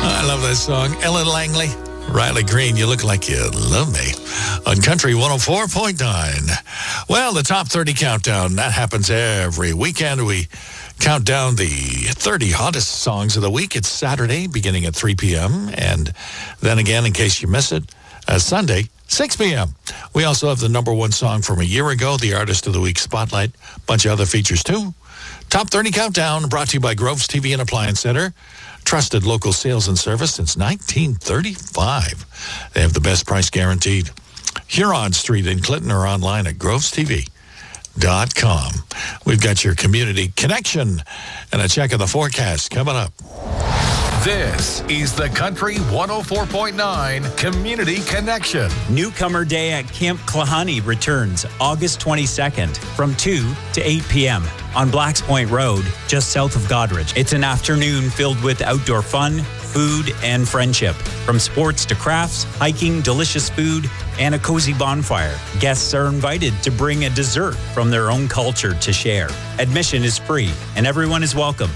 I love that song. Ellen Langley, Riley Green, you look like you love me. On Country 104.9. Well, the Top 30 Countdown, that happens every weekend. We count down the 30 hottest songs of the week. It's Saturday, beginning at 3 p.m. And then again, in case you miss it, Sunday, 6 p.m. We also have the number one song from a year ago, the Artist of the Week Spotlight, bunch of other features too. Top 30 Countdown, brought to you by Groves TV and Appliance Center. Trusted local sales and service since 1935. They have the best price guaranteed. Huron Street in Clinton or online at grovestv.com. We've got your community connection and a check of the forecast coming up. This is the Country 104.9 Community Connection. Newcomer Day at Camp Klahani returns August 22nd from 2 to 8 p.m. on Blacks Point Road, just south of Goderich. It's an afternoon filled with outdoor fun, food, and friendship. From sports to crafts, hiking, delicious food, and a cozy bonfire. Guests are invited to bring a dessert from their own culture to share. Admission is free, and everyone is welcome.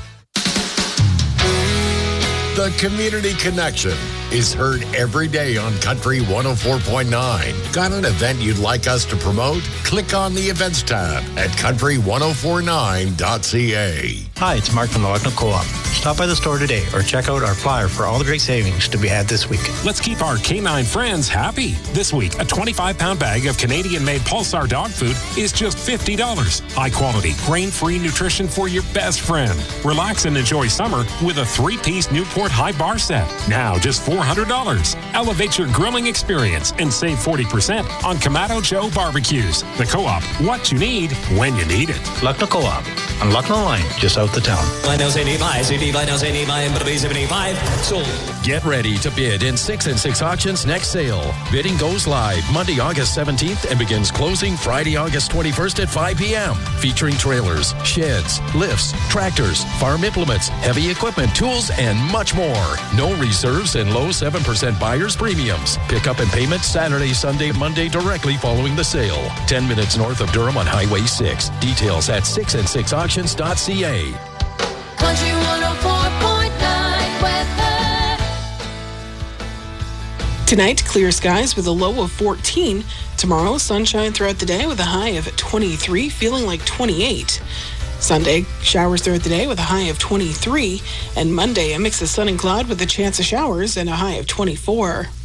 The Community Connection is heard every day on Country 104.9. Got an event you'd like us to promote? Click on the Events tab at country1049.ca. Hi, it's Mark from the Lucknow Co-op. Stop by the store today or check out our flyer for all the great savings to be had this week. Let's keep our canine friends happy. This week, a 25-pound bag of Canadian-made Pulsar dog food is just $50. High-quality, grain-free nutrition for your best friend. Relax and enjoy summer with a 3-piece Newport High Bar set. Now just $400. Elevate your grilling experience and save 40% on Kamado Joe barbecues. The Co-op, what you need when you need it. Lucknow Co-op on Lucknow Line, just out the town. Sold. Get ready to bid in 6 and 6 Auctions next sale. Bidding goes live Monday, August 17th and begins closing Friday, August 21st at 5 p.m. Featuring trailers, sheds, lifts, tractors, farm implements, heavy equipment, tools, and much more. No reserves and low 7% buyer's premiums. Pickup and payment Saturday, Sunday, Monday directly following the sale. 10 minutes north of Durham on Highway 6. Details at 6and6auctions.ca. Country 104.9 weather. Tonight, clear skies with a low of 14. Tomorrow, sunshine throughout the day with a high of 23, feeling like 28. Sunday, showers throughout the day with a high of 23. And Monday, a mix of sun and cloud with a chance of showers and a high of 24.